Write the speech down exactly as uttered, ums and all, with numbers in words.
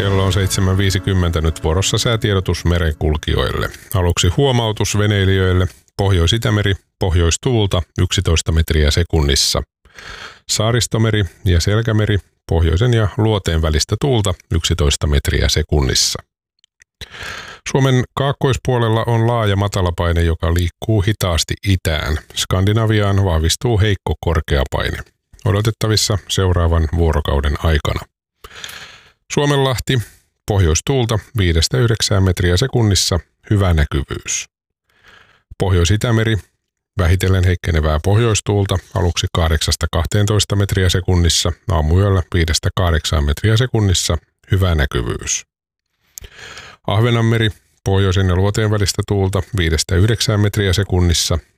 Kello on seitsemän viisikymmentä, nyt vuorossa säätiedotus merenkulkijoille. Aluksi huomautus veneilijöille. Pohjois-Itämeri, pohjoistuulta yksitoista metriä sekunnissa. Saaristomeri ja Selkämeri, pohjoisen ja luoteen välistä tuulta yksitoista metriä sekunnissa. Suomen kaakkoispuolella on laaja matalapaine, joka liikkuu hitaasti itään. Skandinaviaan vahvistuu heikko korkeapaine. Odotettavissa seuraavan vuorokauden aikana. Suomenlahti, pohjoistuulta viidestä yhdeksään metriä sekunnissa, hyvä näkyvyys. Pohjois-Itämeri, vähitellen heikkenevää pohjoistuulta, aluksi kahdeksasta kahteentoista metriä sekunnissa, aamuyöllä viidestä kahdeksaan metriä sekunnissa, hyvä näkyvyys. Ahvenanmeri, pohjoisen ja luoteen välistä tuulta viidestä yhdeksään metriä sekunnissa,